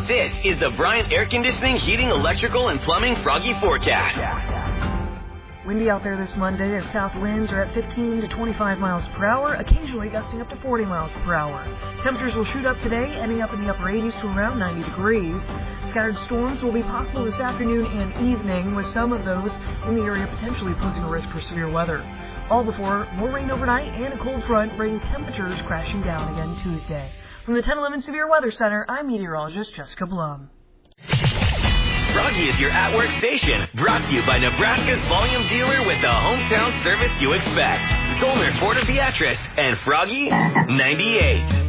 This is the Bryant Air Conditioning, Heating, Electrical, and Plumbing Froggy Forecast. Windy out there this Monday as south winds are at 15 to 25 miles per hour, occasionally gusting up to 40 miles per hour. Temperatures will shoot up today, ending up in the upper 80s to around 90 degrees. Scattered storms will be possible this afternoon and evening, with some of those in the area potentially posing a risk for severe weather. All before more rain overnight and a cold front bring temperatures crashing down again Tuesday. From the 1011 Severe Weather Center, I'm meteorologist Jessica Blum. Froggy is your at-work station, brought to you by Nebraska's volume dealer with the hometown service you expect. Zollner Ford of Beatrice and Froggy 98.